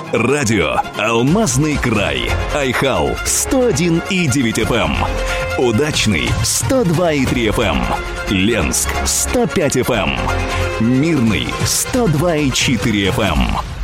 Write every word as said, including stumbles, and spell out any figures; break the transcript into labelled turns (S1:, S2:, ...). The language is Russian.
S1: Радио «Алмазный край». Айхал сто один и девять эф эм. Удачный сто два и три эф эм. Ленск сто пять эф эм. Мирный сто два и четыре эф эм.